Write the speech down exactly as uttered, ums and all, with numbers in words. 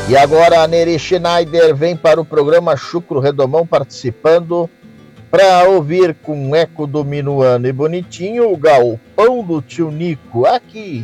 E agora a Neri Schneider vem para o programa Chucro Redomão participando para ouvir com eco do Minuano e Bonitinho o Galpão do Tio Nico aqui